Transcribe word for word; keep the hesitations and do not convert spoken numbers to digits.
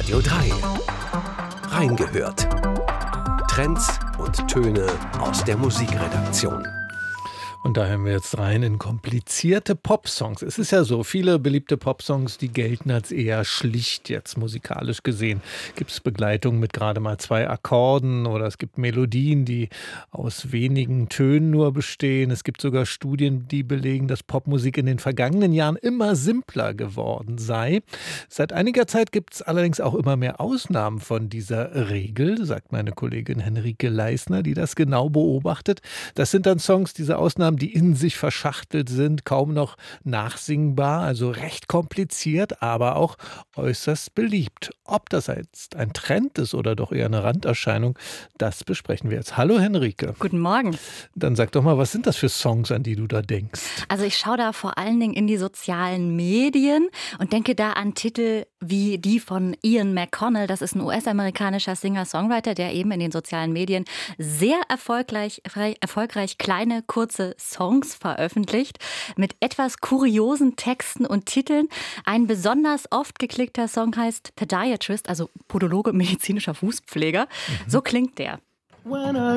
Radio drei. Reingehört. Trends und Töne aus der Musikredaktion. Und da hören wir jetzt rein in komplizierte Popsongs. Es ist ja so, viele beliebte Popsongs, die gelten als eher schlicht jetzt musikalisch gesehen. Gibt es Begleitung mit gerade mal zwei Akkorden oder es gibt Melodien, die aus wenigen Tönen nur bestehen. Es gibt sogar Studien, die belegen, dass Popmusik in den vergangenen Jahren immer simpler geworden sei. Seit einiger Zeit gibt es allerdings auch immer mehr Ausnahmen von dieser Regel, sagt meine Kollegin Henrike Leisner, die das genau beobachtet. Das sind dann Songs, diese Ausnahmen, die in sich verschachtelt sind, kaum noch nachsingbar, also recht kompliziert, aber auch äußerst beliebt. Ob das jetzt ein Trend ist oder doch eher eine Randerscheinung, das besprechen wir jetzt. Hallo Henrike. Guten Morgen. Dann sag doch mal, was sind das für Songs, an die du da denkst? Also ich schaue da vor allen Dingen in die sozialen Medien und denke da an Titel wie die von Ian McConnell. Das ist ein U S-amerikanischer Singer-Songwriter, der eben in den sozialen Medien sehr erfolgreich, erfolgreich kleine, kurze Songs veröffentlicht mit etwas kuriosen Texten und Titeln. Ein besonders oft geklickter Song heißt Podiatrist, also Podologe, medizinischer Fußpfleger. Mhm. So klingt der. When I